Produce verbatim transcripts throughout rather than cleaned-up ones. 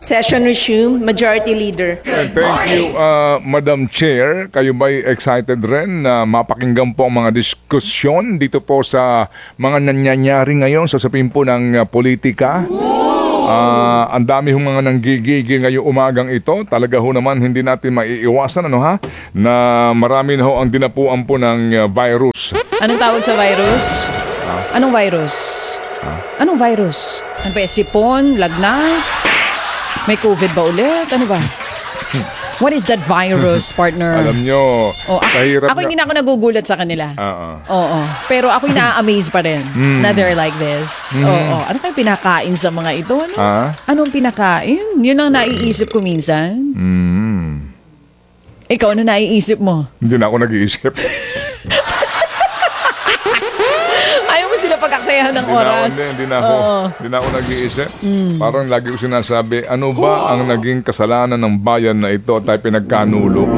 Session resumed. Majority Leader. And thank you, uh, Madam Chair. Kayo ba'y excited rin na mapakinggan po ang mga diskusyon dito po sa mga nangyayari ngayon sa usapin po ng uh, politika? Uh, ang dami hong mga nanggigigil ngayong umagang ito. Talaga ho naman hindi natin maiiwasan ano ha, na marami na ho ang dinapuan po ng uh, virus. Anong tawag sa virus? Ah? Anong virus? Ah? Anong virus? Ano ba? Sipon? Lagnat? May COVID ba ulit? Ano ba? What is that virus, partner? Alam nyo, oh, ako, kahirap ako hindi na ako nagugulat sa kanila. Oo. Oo. Pero ako na-amaze pa rin mm. na they're like this. Mm. Oo. Ano kayo pinakain sa mga ito? Ano? Ah? Anong pinakain? Yun ang naiisip ko minsan. Mm. Ikaw, ano naiisip mo? Hindi na ako nag-iisip. Ayaw mo sila pagkaksayahan ng hindi oras. Na, hindi, hindi na ako, Oo. hindi na ako nag-iisip. Mm. Parang lagi ko sinasabi, ano ba ang naging kasalanan ng bayan na ito tayo pinagkanulo?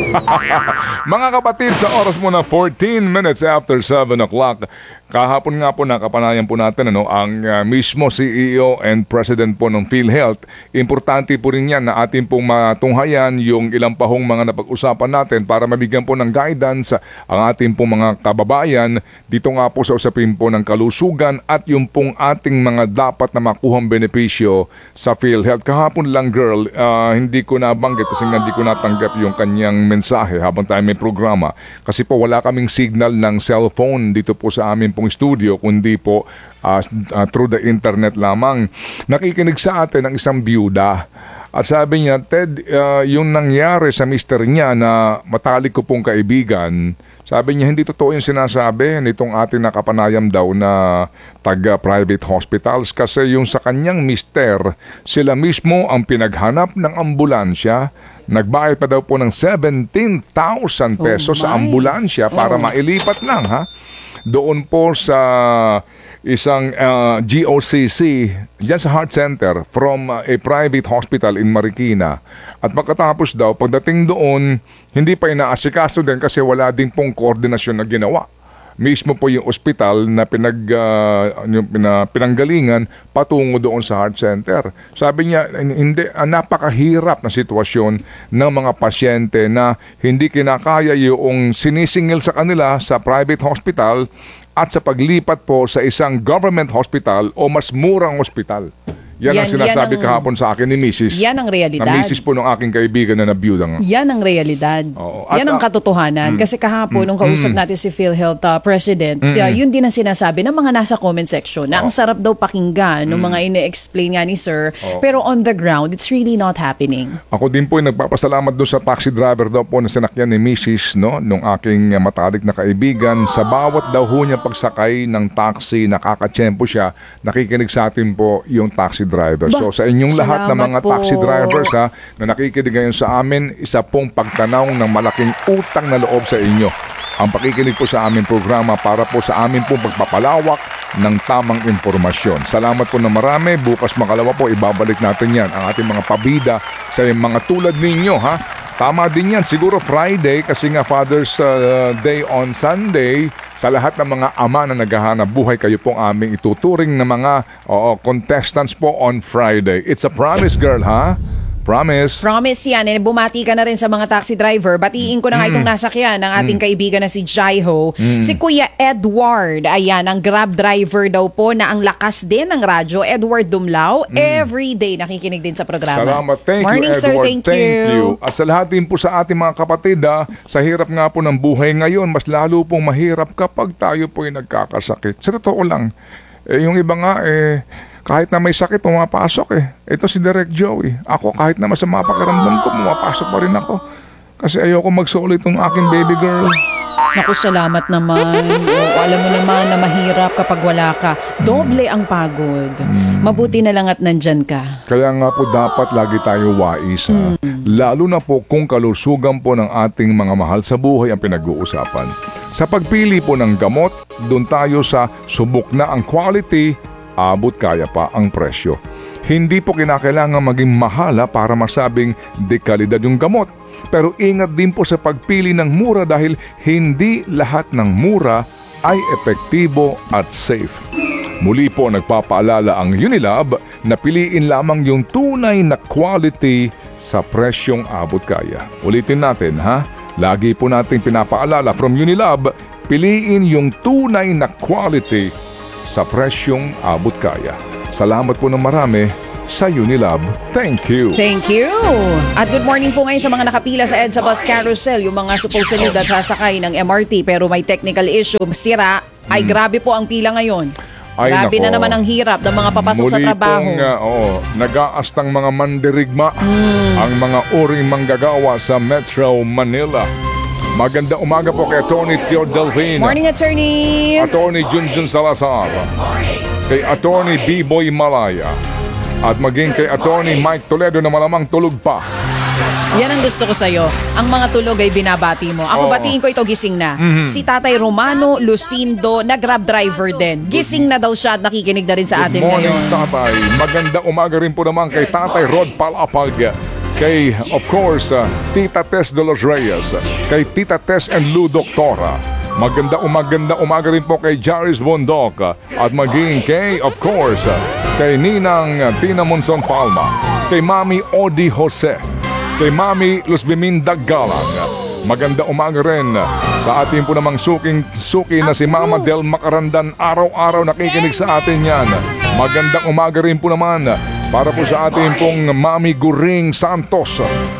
Mga kapatid, sa oras mo na fourteen minutes after seven o'clock, kahapon nga po nakapanayan po natin ano, ang uh, mismo C E O and President po ng PhilHealth. Importante po rin yan na ating pong matunghayan yung ilang pahong mga napag-usapan natin para mabigyan po ng guidance ang ating pong mga kababayan dito nga po sa usapin po ng kalusugan at yung pong ating mga dapat na makuhang benepisyo sa PhilHealth. Kahapon lang girl, uh, hindi ko nabanggit kasi nga hindi ko natanggap yung kanyang mensahe habang tayo may programa. Kasi po wala kaming signal ng cellphone dito po sa amin pong studio, kundi po uh, uh, through the internet lamang. Nakikinig sa atin ang isang byuda. At sabi niya, Ted, uh, yung nangyari sa mister niya na matalik ko pong kaibigan, sabi niya, hindi totoo yung sinasabi nitong ating nakapanayam daw na taga-private hospitals kasi yung sa kanyang mister, sila mismo ang pinaghanap ng ambulansya. Nagbayad pa daw po ng seventeen thousand pesos oh sa ambulansya para oh. mailipat lang ha. Doon po sa isang uh, G O C C, dyan sa Heart Center, from uh, a private hospital in Marikina. At pagkatapos daw, pagdating doon, hindi pa inaasikaso din kasi wala din pong koordinasyon na ginawa. Mismo po yung ospital na pinag, uh, yung pina, pinanggalingan patungo doon sa Heart Center. Sabi niya, hindi, uh, napakahirap na sitwasyon ng mga pasyente na hindi kinakaya yung sinisingil sa kanila sa private hospital at sa paglipat po sa isang government hospital o mas murang hospital. Yan, yan ang sinasabi yan ang, kahapon sa akin ni Missus Yan ang realidad. Na Missus po ng aking kaibigan na nabiyuda nga. Yan ang realidad. Oo. At, yan ang katotohanan. Mm, Kasi kahapon, mm, nung kausap mm, natin si PhilHealth uh, President, mm, uh, yun din ang sinasabi ng mga nasa comment section na oh. ang sarap daw pakinggan ng mm, mga ine-explain nga ni Sir. Oh. Pero on the ground, it's really not happening. Ako din po ay nagpapasalamat doon sa taxi driver daw po na sinakyan ni Missus No, nung aking uh, matalik na kaibigan. Sa bawat daw ho niya pagsakay ng taxi, nakakatsyempo siya, nakikinig sa atin po yung taxi driver. Ba, so sa inyong lahat ng mga po. taxi drivers ha, na nakikinig ngayon sa amin, isa pong pagtanaw ng malaking utang na loob sa inyo. Ang pakikinig po sa aming programa para po sa amin pong pagpapalawak ng tamang informasyon. Salamat po na marami. Bukas makalawa po, ibabalik natin yan, ang ating mga pabida sa mga tulad ninyo ha. Tama din yan, siguro Friday kasi nga Father's uh, Day on Sunday. Sa lahat ng mga ama na naghahanap buhay, kayo pong aming ituturing na mga oo, contestants po on Friday. It's a promise, girl, ha? Promise. Promise yan. Eh, bumati ka na rin sa mga taxi driver. Batiin ko na nga itong nasakyan ng ating mm. kaibigan na si Jaiho. Mm. Si Kuya Edward, ayan, ang grab driver daw po na ang lakas din ng radyo. Edward Dumlao, mm. every day nakikinig din sa programa. Salamat. Thank Morning, you, sir. Edward. Thank, Thank you. you. At sa lahat din po sa ating mga kapatid, ha, sa hirap nga po ng buhay ngayon, mas lalo pong mahirap kapag tayo po ay nagkakasakit. Sa totoo lang, eh, yung iba nga, eh, kahit na may sakit, pumapasok eh. Ito si Direk Joey. Ako, kahit na masama pakiramdam ko, pumapasok pa rin ako. Kasi ayoko magsulit itong aking baby girl. Naku, salamat naman. O, alam mo naman na mahirap kapag wala ka. Doble ang pagod. Mm. Mabuti na lang at nandyan ka. Kaya nga po dapat lagi tayo wais. Mm. Lalo na po kung kalusugan po ng ating mga mahal sa buhay ang pinag-uusapan. Sa pagpili po ng gamot, doon tayo sa subok na ang quality, abot kaya pa ang presyo. Hindi po kinakailangan maging mahala para masabing dekalidad yung gamot. Pero ingat din po sa pagpili ng mura dahil hindi lahat ng mura ay epektibo at safe. Muli po nagpapaalala ang Unilab na piliin lamang yung tunay na quality sa presyong abot kaya. Ulitin natin ha, lagi po nating pinapaalala from Unilab, piliin yung tunay na quality sa presyong abot kaya. Salamat po ng marami sa Unilab. Thank you. Thank you. At good morning po ngayon sa mga nakapila sa EDSA Bus Carousel, yung mga supposedly na sasakay ng M R T pero may technical issue, sira, ay grabe po ang pila ngayon. Ay, grabe nako. na naman ang hirap ng mga papasok sa Muli trabaho. pong, uh, oo, nag-aastang mga mandirigma Hmm. ang mga uring manggagawa sa Metro Manila. Maganda umaga po kay Attorney Theo Delvin, Morning, attorney. Attorney Junjun Salazar, kay Attorney B-Boy Malaya, at maging kay Attorney Mike Toledo na malamang tulog pa. Yan ang gusto ko sa'yo. Ang mga tulog ay binabati mo. Ako Oo. batiin ko ito, gising na. Si Tatay Romano Lucindo na Grab driver din. Gising na daw siya at nakikinig na rin sa atin Good morning, ngayon. Tatay. Maganda umaga rin po naman kay Tatay Rod Palapag, kay, of course, uh, Tita Tess de los Reyes, kay Tita Tess and Lou Doctora. Maganda umaganda umaga rin po kay Jaris Bondok, at maging kay, of course, kay Ninang Tina Monson Palma, kay Mami Odi Jose, kay Mami Luz Biminda Galang. Maganda umaga rin sa ating po namang suking suki na si Mama Del Macarandan. Araw-araw nakikinig sa atin yan. Magandang umaga rin po naman para po sa ating pong Mami Guring Santos.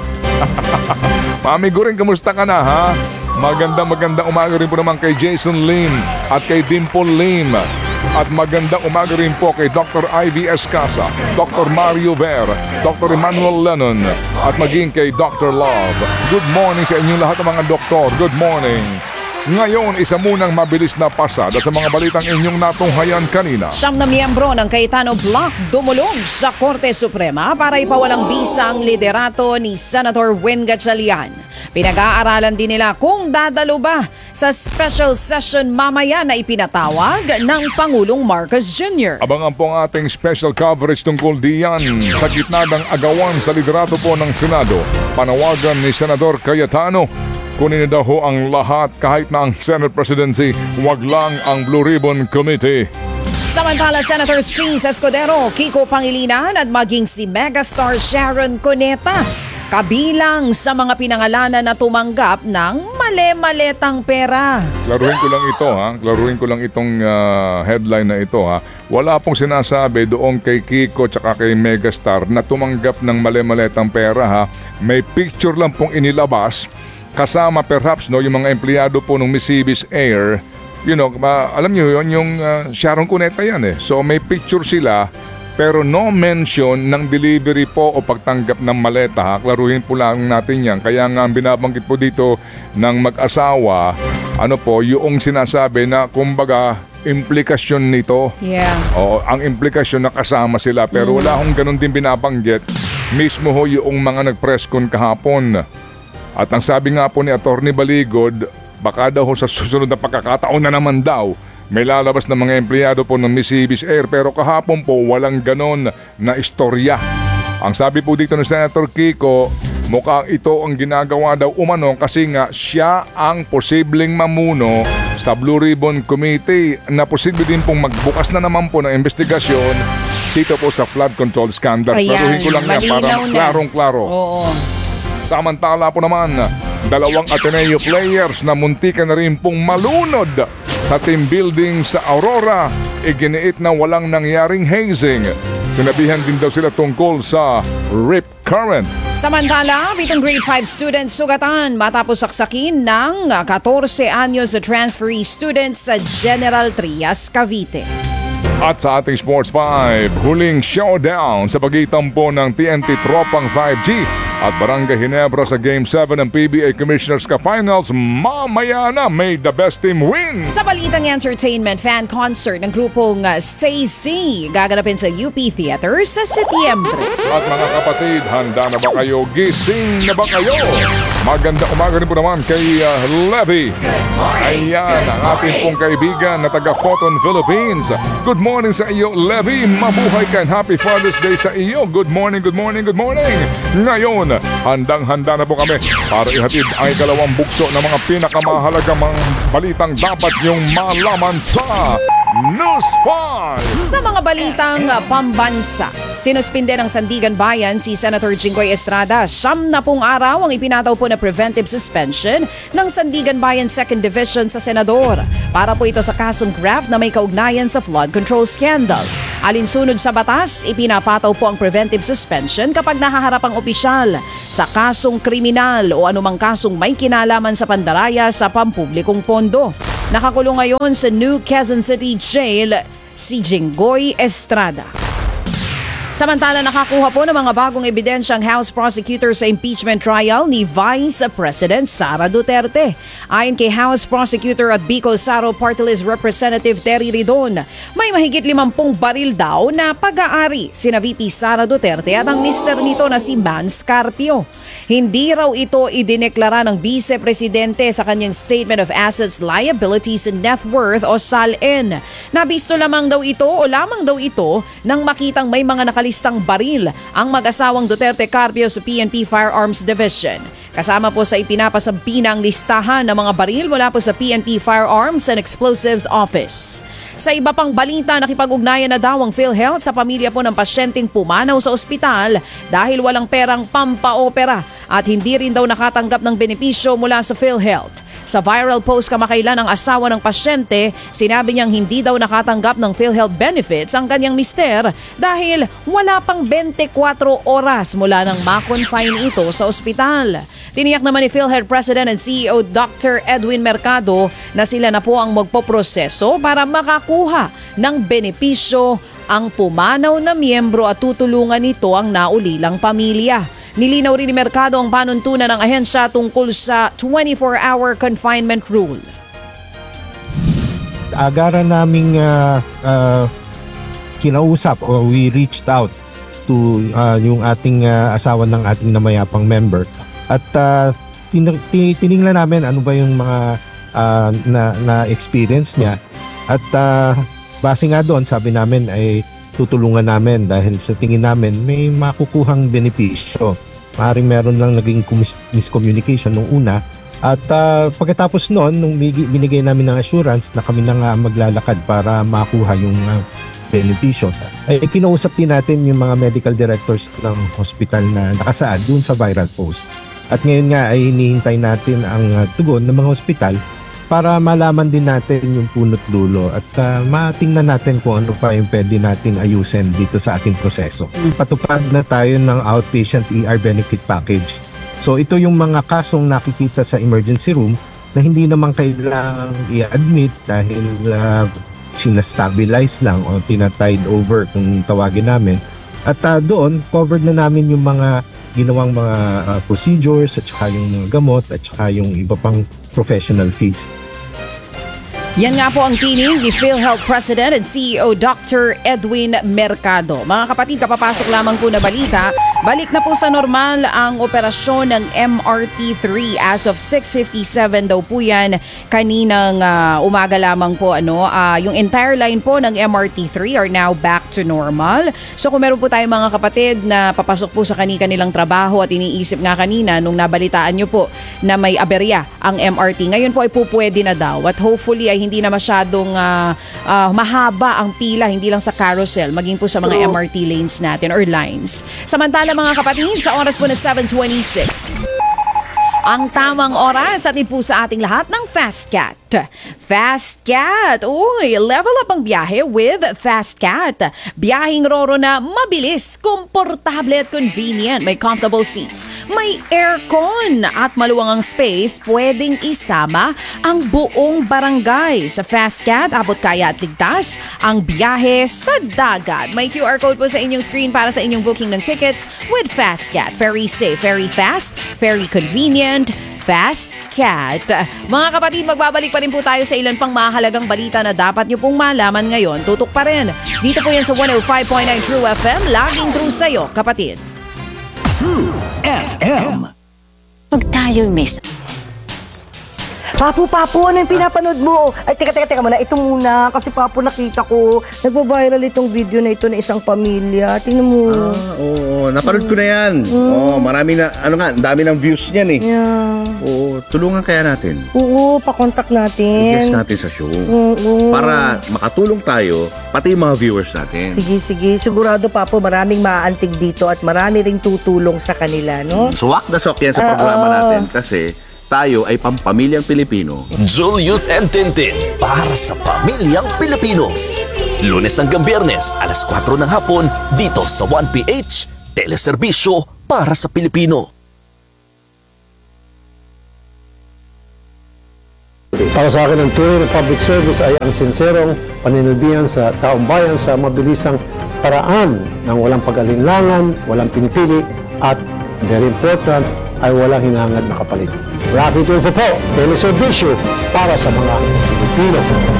Mami Guring, kamusta ka na ha? Magandang magandang umaga rin po naman kay Jason Lim at kay Dimple Lim. At magandang umaga rin po kay Doctor Ivy Escasa, Doctor Mario Ver, Doctor Emmanuel Lennon, at maging kay Doctor Love. Good morning sa inyong lahat ng mga doktor. Good morning. Ngayon, isa munang mabilis na pasada sa mga balitang inyong natunghayan kanina. Siyam na miyembro ng Cayetano Block dumulog sa Korte Suprema para ipawalang bisa ang liderato ni Senator Win Gatchalian. Pinag-aaralan din nila kung dadalo ba sa special session mamaya na ipinatawag ng Pangulong Marcos Junior Abangan po ang ating special coverage tungkol diyan sa gitna ng agawan sa liderato po ng Senado. Panawagan ni Senador Cayetano, kunin na daw ho ang lahat kahit na ang Senate Presidency, wag lang ang Blue Ribbon Committee. Samantala, Senators Cheese Escudero, Kiko Pangilinan at maging si megastar Sharon Cuneta kabilang sa mga pinangalanan na tumanggap ng male-maletang pera. Klaruhin ko lang ito ha, klaruhin ko lang itong ah, headline na ito ha. Wala pong sinasabi doon kay Kiko tsaka kay Megastar na tumanggap ng male-maletang pera ha. May picture lang pong inilabas kasama perhaps no yung mga empleyado po ng Mississippi Air. You know, ma- alam niyo yun yung ah, Sharon Cuneta yan eh. So may picture sila pero no mention ng delivery po o pagtanggap ng maleta ha. Klaruhin po lang natin yan. Kaya nga ang binabanggit po dito ng mag-asawa, ano po, yung sinasabi na kumbaga implikasyon nito. Yeah. O ang implikasyon na kasama sila pero wala hong ganun din binabanggit. Mismo ho yung mga nag-press con kahapon. At ang sabi nga po ni Attorney Baligod, baka daw ho sa susunod na pagkakataon na naman daw may lalabas na mga empleyado po ng Mississippi Air pero kahapon po walang ganon na istorya. Ang sabi po dito ng Senator Kiko, mukhang ito ang ginagawa daw umano kasi nga siya ang posibleng mamuno sa Blue Ribbon Committee na posible din pong magbukas na naman po ng investigasyon dito po sa flood control scandal. Ayan, Klaruhin ko lang yan para malinaw na. klarong-klaro. Oo. Samantala po naman, dalawang Ateneo players na muntikan na rin pong malunod sa team building sa Aurora. Iginiit na walang nangyaring hazing. Sinabihan din daw sila tungkol sa rip current. Samantala, pitong grade five students sugatan matapos saksakin ng fourteen anyos na transferee students sa General Trias, Cavite. At sa ating Sports five, huling showdown sa pagitan po ng T N T Tropang five G at Barangay Ginebra sa Game seven ng P B A Commissioners Cup Finals. Mamaya na, may the best team win! Sa balitang entertainment, fan concert ng grupong uh, Stay Z gaganapin sa U P Theater sa Setyembre. At mga kapatid, handa na ba kayo? Gising na ba kayo? Maganda umaga rin po naman kay uh, Levy. Ayan, ang ating pong kaibigan na taga Photon Philippines. Good morning sa iyo, Levy. Mabuhay ka and happy Father's Day sa iyo. Good morning, good morning, good morning. Ngayon, handang-handa na po kami para ihatid ang ikalawang bukso ng mga pinakamahalagang mga balitang dapat niyong malaman sa News five. Sa mga balitang uh, pambansa, sinuspinde ng Sandigan Bayan si Senator Jinggoy Estrada. Siyam na pong araw ang ipinataw po na preventive suspension ng Sandigan Bayan second Division sa Senador. Para po ito sa kasong graft na may kaugnayan sa flood control scandal. Alinsunod sa batas, ipinapataw po ang preventive suspension kapag nahaharap ang opisyal sa kasong kriminal o anumang kasong may kinalaman sa pandaraya sa pampublikong pondo. Nakakulong ngayon sa New Quezon City Jail si Jinggoy Estrada. Samantala, nakakuha po ng mga bagong ebidensya ang House Prosecutor sa impeachment trial ni Vice President Sara Duterte. Ayon kay House Prosecutor at Bicol Saro Party List Representative Terry Ridon, may mahigit limampung baril daw na pag-aari sina V P Sara Duterte at ang mister nito na si Man Scarpio. Hindi raw ito idineklara ng Vice Presidente sa kanyang Statement of Assets, Liabilities and Net Worth o S A L N. Nabisto lamang daw ito o lamang daw ito nang makitang may mga nakalistang baril ang mag-asawang Duterte Carpio sa P N P Firearms Division. Kasama po sa ipinapasampina ang listahan ng mga baril mula po sa P N P Firearms and Explosives Office. Sa iba pang balita, nakipag-ugnayan na daw ang PhilHealth sa pamilya po ng pasyenteng pumanaw sa ospital dahil walang perang pampaopera at hindi rin daw nakatanggap ng benepisyo mula sa PhilHealth. Sa viral post kamakailan ng asawa ng pasyente, sinabi niyang hindi daw nakatanggap ng PhilHealth benefits ang kanyang mister dahil wala pang twenty-four oras mula nang ma-confine ito sa ospital. Tiniyak naman ni PhilHealth President and C E O Doctor Edwin Mercado na sila na po ang magpoproseso para makakuha ng benepisyo ang pumanaw na miyembro at tutulungan nito ang naulilang pamilya. Nilinaw rin ni Mercado ang panuntunan ng ahensya tungkol sa twenty-four hour confinement rule. Agaran naming uh, uh, kinausap o we reached out to uh, yung ating uh, asawa ng ating namayapang member at uh, tin- tin- tiningnan namin ano ba yung mga uh, na, na experience niya at uh, base nga doon sabi namin ay tutulungan namin dahil sa tingin namin may makukuhang benepisyo. Maaaring meron lang naging miscommunication nung una at uh, pagkatapos noon nung binigay namin ng assurance na kami na nga maglalakad para makuha yung uh, benepisyo ay kinausap din natin yung mga medical directors ng hospital na nakasaad dun sa viral post. At ngayon nga ay hinihintay natin ang uh, tugon ng mga hospital para malaman din natin yung punot dulo at uh, matingnan natin kung ano pa yung pwede nating ayusin dito sa ating proseso. Patupad na tayo ng outpatient E R benefit package. So ito yung mga kasong nakikita sa emergency room na hindi naman kailangang i-admit dahil uh, sinastabilize lang o tinatide over kung tawagin namin. At uh, doon, covered na namin yung mga ginawang mga uh, procedures at saka yung mga gamot at saka yung iba pang professional fees. Yan nga po ang tinig ni PhilHealth President and C E O Doctor Edwin Mercado. Mga kapatid, kapapasok lamang po na balita, balik na po sa normal ang operasyon ng M R T three as of six fifty-seven daw po yan kaninang uh, umaga lamang po ano, uh, yung entire line po ng M R T three are now back to normal. So kung meron po tayong mga kapatid na papasok po sa kani-kanilang trabaho at iniisip nga kanina nung nabalitaan nyo po na may aberya ang M R T, ngayon po ay po pwede na daw at hopefully ay hindi na masyadong uh, uh, mahaba ang pila, hindi lang sa carousel, maging po sa mga M R T lanes natin or lines. Samantala mga kapatid, sa oras po na seven twenty-six, ang tamang oras at po sa ating lahat ng Fast Cat. Fast Cat! Uy, level up ang biyahe with Fast Cat. Biyahing Roro na mabilis, komportable at convenient. May comfortable seats, may aircon at maluwang ang space. Pwedeng isama ang buong barangay. Sa Fast Cat, abot kaya at ligtas ang biyahe sa dagat. May Q R code po sa inyong screen para sa inyong booking ng tickets with Fast Cat. Very safe, very fast, very convenient. Fast Cat. Mga kapatid, magbabalik pa rin po tayo sa ilan pang mahalagang balita na dapat nyo pong malaman ngayon. Tutok pa rin. Dito po yan sa one oh five point nine True F M. Laging true sa'yo, kapatid. True F M. Pag tayo'y may Papu, Papu, ano yung pinapanood mo? Ay, teka, teka, teka muna. Ito muna. Kasi Papu, nakita ko. Nagbo-viral itong video na ito na isang pamilya. Tingnan mo. Ah, oo, napanood ko na yan. Oo, marami na, ano nga, ang dami ng views niyan eh. Yeah. Oo, tulungan kaya natin. Oo, pakontak I-guest natin. natin sa show. Oo. Para makatulong tayo, pati yung mga viewers natin. Sige, sige. Sigurado, Papu, maraming maaantig dito at marami ring tutulong sa kanila, no? Swak na swak yan sa programa natin kasi tayo ay pampamilyang Pilipino. Julius and Tintin para sa pamilyang Pilipino. Lunes hanggang Biyernes, alas kwatro ng hapon, dito sa one P H, teleserbisyo para sa Pilipino. Para sa akin, ang tunay na public service ay ang sinserong paninilbihan sa taong bayan sa mabilisang paraan ng walang pag-alinlangan, walang pinipili, at very important, ay walang hinangad na kapalit. Rafi Tulfo po, teleserbisyo para sa mga Pilipino.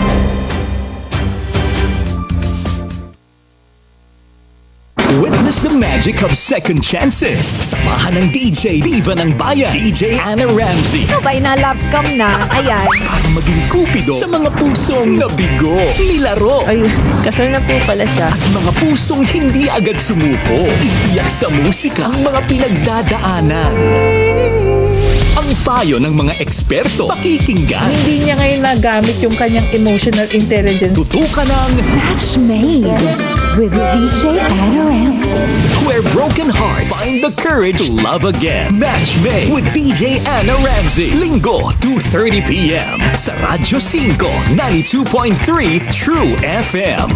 Witness the magic of second chances. Samahan ng D J Diva ng Bayan, D J Anna Ramsey. Sabay na love scam na, ayan. Para maging kupido sa mga pusong nabigo, nilaro, Ayun, kasal na po pala siya. at mga pusong hindi agad sumuko. Iiyak sa musika ang mga pinagdadaanan. Ang payo ng mga eksperto, pakikinggan. Hindi niya ngayon nagamit yung kanyang emotional intelligence. Tutukan ng Match made with D J Anna Ramsey. Where Broken Hearts Find the Courage to Love Again. Match made with D J Anna Ramsey. Linggo, two thirty p m sa Radyo five, ninety-two point three True F M.